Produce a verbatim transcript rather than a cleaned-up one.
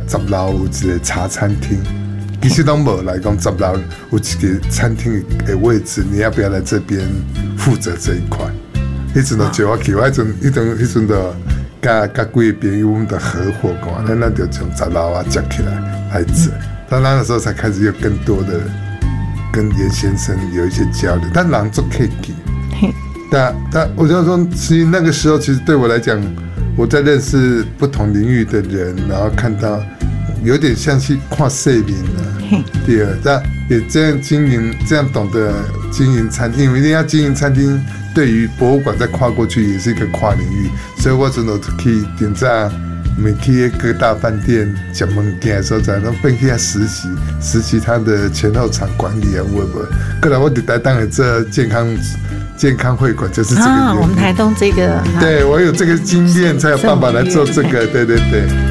十楼有一个茶餐厅，其实都没来讲十楼有一个餐厅的位置，你要不要来这边负责这一块？迄阵就叫我去，我迄阵迄阵迄阵就甲甲几个朋友我们的合伙讲，咱咱就从十楼啊接起来来做。到那个时候才开始有更多的跟严先生有一些交流，但人做可以给。但但我就说，其实那个时候其实对我来讲，我在认识不同领域的人，然后看到有点像是跨世民了。第二，但也这样经营，这样懂得经营餐厅，因为一定要经营餐厅，对于博物馆再跨过去也是一个跨领域，所以我真的可以点在每去各大饭店吃物件的时候，才能变去实习，实习他的前后场管理啊，会不会？后来我伫台东的这健康健康会馆就是这个原因。 啊，我们台东这个， 对我有这个经验，才有办法来做这个，对对对。